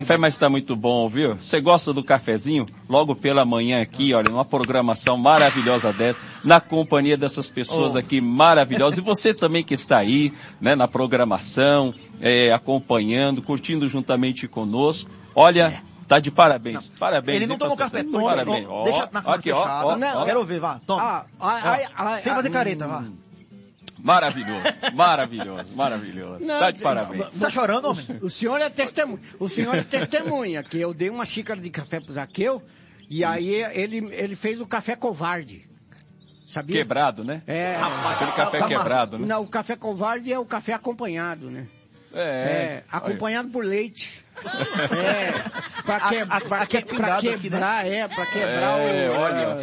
café, mas está muito bom, viu? Você gosta do cafezinho? Logo pela manhã aqui, olha, uma programação maravilhosa dessa, na companhia dessas pessoas aqui maravilhosas. E você também que está aí, né, na programação, acompanhando, curtindo juntamente conosco. Olha, tá de parabéns. Parabéns. Ele não tomou café, toma. Parabéns. Deixa na câmera aqui, fechada. ó. Quero ver, vá. Toma. Sem fazer careta, vá. Maravilhoso. Não, tá de parabéns. Você tá chorando, homem? O senhor é testemunha que eu dei uma xícara de café pro Zaqueu e aí ele fez o café covarde. Sabia? Quebrado, né? Aquele café quebrado, né? Não, o café covarde é o café acompanhado, né? Acompanhado por leite. Pra quebrar o... Olha,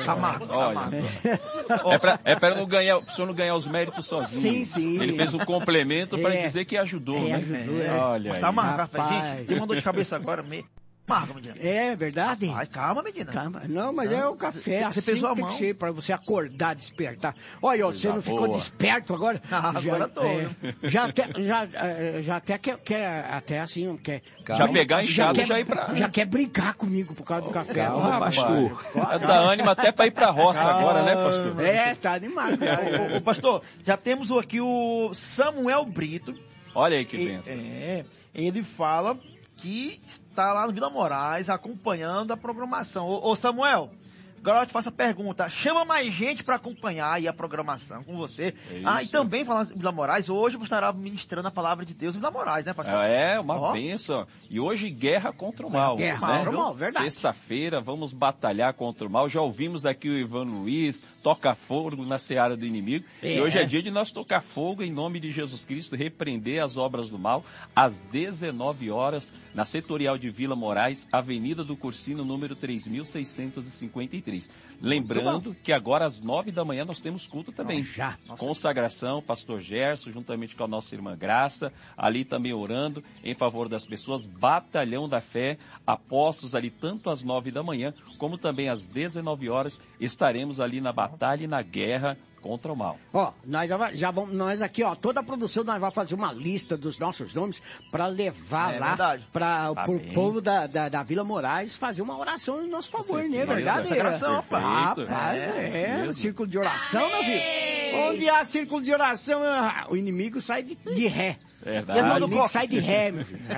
é pra não ganhar, o senhor não ganhar os méritos sozinho. Sim. Ele fez um complemento para dizer que ajudou, né? Olha aí. Tá amargo, café, gente. Tem uma dor de cabeça agora mesmo. Marca, menina. É verdade? Rapaz, calma, menina. Calma. Não, mas é o café. Você assim pesou a tem mão. que ser, pra você acordar, despertar. Olha, você não ficou desperto agora? Agora tô. Já até quer até assim, quer... Já pegar enxado, já ir pra... Já quer brincar comigo por causa do café. Calma, pastor. Dá ânimo até pra ir pra roça agora, né, pastor? Tá animado. Ô, pastor, já temos aqui o Samuel Brito. Olha aí que benção. Ele fala que está lá no Vila Moraes acompanhando a programação. Ô Samuel, agora eu te faço a pergunta. Chama mais gente para acompanhar aí a programação com você. E também falando em Vila Moraes, hoje você estará ministrando a palavra de Deus em Vila Moraes, né, pastor? Uma bênção. E hoje guerra contra o mal. Guerra contra o mal, verdade. Sexta-feira vamos batalhar contra o mal. Já ouvimos aqui o Ivan Luiz, toca fogo na seara do inimigo. E hoje é dia de nós tocar fogo em nome de Jesus Cristo, repreender as obras do mal, às 19 horas, na setorial de Vila Moraes, Avenida do Cursino, número 3653. Lembrando que agora às 9 da manhã nós temos culto também. Consagração, pastor Gerson, juntamente com a nossa irmã Graça, ali também orando em favor das pessoas, batalhão da fé, apostos ali tanto às 9 da manhã, como também às 19 horas, estaremos ali na batalha e na guerra contra o mal. Nós aqui, toda a produção, nós vamos fazer uma lista dos nossos nomes para levar lá para o povo da Vila Moraes fazer uma oração em nosso favor, né? É verdade? Oração, Círculo de oração, meu filho. Onde há círculo de oração, o inimigo sai de ré. Verdade. O inimigo sai de ré, meu filho.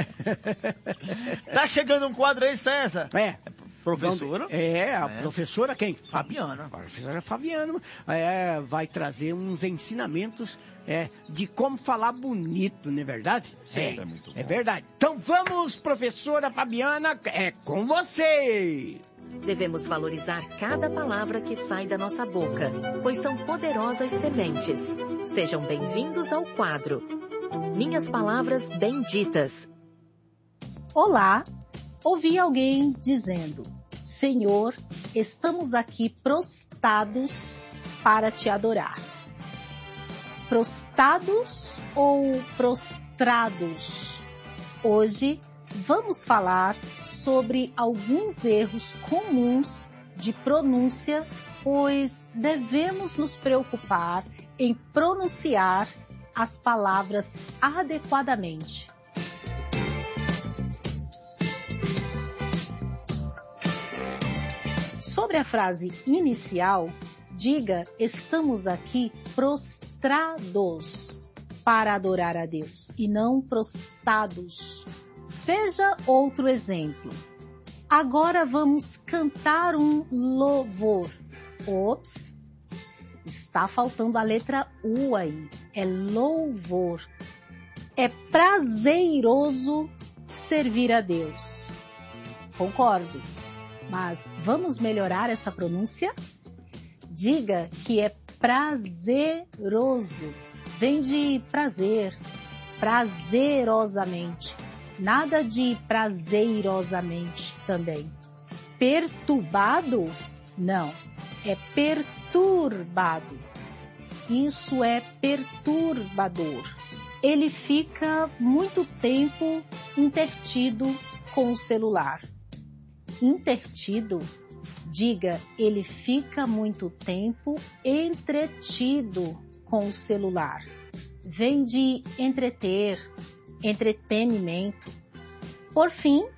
Tá chegando um quadro aí, César. Professora? A professora quem? Fabiana. A professora Fabiana vai trazer uns ensinamentos de como falar bonito, não é verdade? É muito bom. É verdade. Então vamos, professora Fabiana, é com você! Devemos valorizar cada palavra que sai da nossa boca, pois são poderosas sementes. Sejam bem-vindos ao quadro Minhas Palavras Benditas. Olá! Ouvi alguém dizendo: Senhor, estamos aqui prostrados para te adorar. Prostrados ou prostrados? Hoje vamos falar sobre alguns erros comuns de pronúncia, pois devemos nos preocupar em pronunciar as palavras adequadamente. Sobre a frase inicial, diga: estamos aqui prostrados para adorar a Deus e não prostrados. Veja outro exemplo. Agora vamos cantar um louvor. Ops, está faltando a letra U aí. É louvor. É prazeroso servir a Deus. Concordo. Mas vamos melhorar essa pronúncia? Diga que é prazeroso. Vem de prazer, prazerosamente. Nada de prazerosamente também. Perturbado? Não, é perturbado. Isso é perturbador. Ele fica muito tempo intertido com o celular. Intertido, diga: ele fica muito tempo entretido com o celular. Vem de entreter, entretenimento. Por fim,